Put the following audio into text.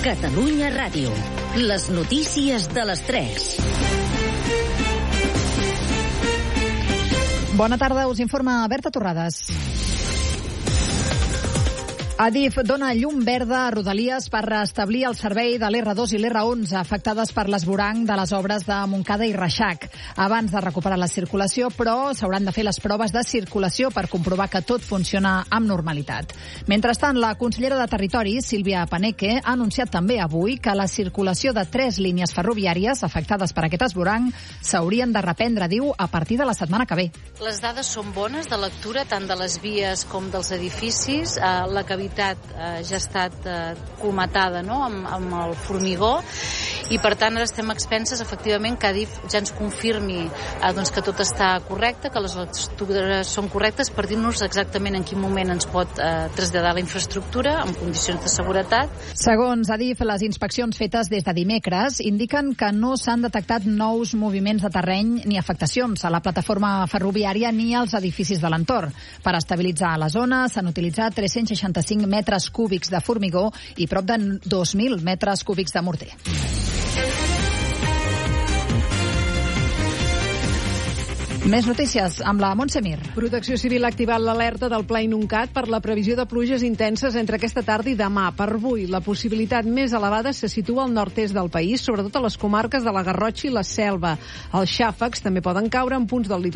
Catalunya Ràdio. Les notícies de les 3. Bona tarda, us informa Berta Torrades. Adif dona llum verda a Rodalies per restablir el servei de l'R2 i l'R11 afectades per l'esvoranc de les obres de Montcada i Reixac. Abans de recuperar la circulació, però, s'hauran de fer les proves de circulació per comprovar que tot funciona amb normalitat. Mentrestant, la consellera de Territori, Sílvia Paneque, ha anunciat també avui que la circulació de 3 línies ferroviàries afectades per aquest esvoranc s'haurien de reprendre, diu, a partir de la setmana que ve. Les dades són bones de lectura, tant de les vies com dels edificis. La cavitat ja ha estat colmatada, no?, amb el formigó, i per tant ara estem expenses, efectivament, que Adif ja ens confirmi doncs, que tot està correcte, que les lectures són correctes, per dir-nos exactament en quin moment ens pot traslladar la infraestructura en condicions de seguretat. Segons Adif, les inspeccions fetes des de dimecres indiquen que no s'han detectat nous moviments de terreny ni afectacions a la plataforma ferroviària ni als edificis de l'entorn. Per estabilitzar la zona s'han utilitzat 365 metres cúbics de formigó i prop de 2.000 metres cúbics de morter. Més notícies amb la Montse Mir. Protecció Civil ha activat l'alerta del Pla Inuncat per la previsió de pluges intenses entre aquesta tarda i demà. Per avui, la possibilitat més elevada se situa al nord-est del país, sobretot a les comarques de la Garrotxa i la Selva. Els xàfecs també poden caure en punts del litoral